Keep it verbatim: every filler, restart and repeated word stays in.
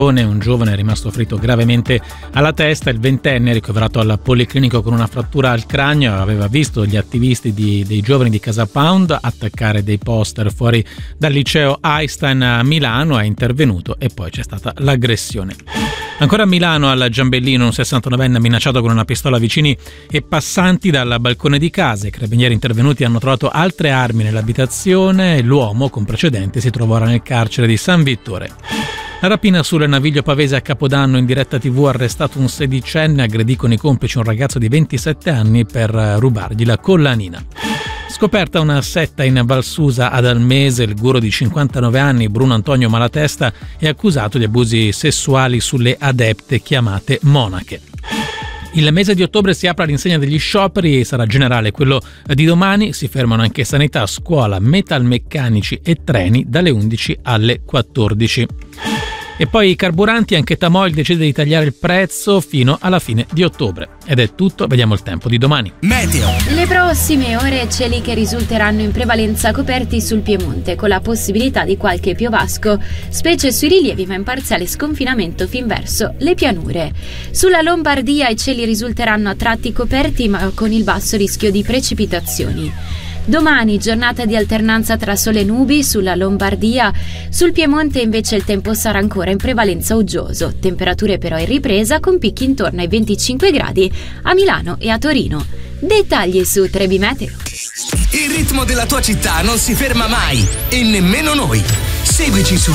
Un giovane è rimasto ferito gravemente alla testa. Il ventenne, ricoverato al policlinico con una frattura al cranio, aveva visto gli attivisti di, dei giovani di Casa Pound attaccare dei poster fuori dal liceo Einstein a Milano, è intervenuto e poi c'è stata l'aggressione. Ancora a Milano, al Giambellino, un sessantanovenne ha minacciato con una pistola vicini e passanti dal balcone di casa. I carabinieri intervenuti hanno trovato altre armi nell'abitazione e l'uomo, con precedenti, si trova ora nel carcere di San Vittore. La rapina sul Naviglio Pavese a Capodanno, in diretta tivù, arrestato un sedicenne, aggredì con i complici un ragazzo di ventisette anni per rubargli la collanina. Scoperta una setta in Valsusa ad Almese, il guru di cinquantanove anni, Bruno Antonio Malatesta, è accusato di abusi sessuali sulle adepte chiamate monache. Il mese di ottobre si apre all'insegna degli scioperi e sarà generale quello di domani. Si fermano anche sanità, scuola, metalmeccanici e treni dalle undici alle quattordici. E poi i carburanti, anche Tamoil decide di tagliare il prezzo fino alla fine di ottobre. Ed è tutto, vediamo il tempo di domani. Meteo. Le prossime ore cieli che risulteranno in prevalenza coperti sul Piemonte, con la possibilità di qualche piovasco, specie sui rilievi, ma in parziale sconfinamento fin verso le pianure. Sulla Lombardia i cieli risulteranno a tratti coperti, ma con il basso rischio di precipitazioni. Domani giornata di alternanza tra sole e nubi sulla Lombardia, sul Piemonte invece il tempo sarà ancora in prevalenza uggioso, temperature però in ripresa con picchi intorno ai venticinque gradi a Milano e a Torino. Dettagli su Trebi Meteo. Il ritmo della tua città non si ferma mai e nemmeno noi. Seguici su